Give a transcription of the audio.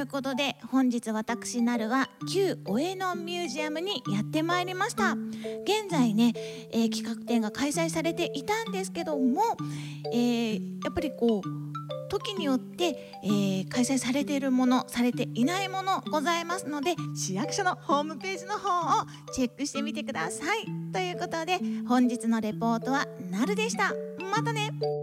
いうことで本日私なるは旧お江野ミュージアムにやってまいりました。現在ね、企画展が開催されていたんですけども、やっぱり時によって、開催されているものされていないものございますので、市役所のホームページの方をチェックしてみてください。ということで本日のレポートはなるでした。またね。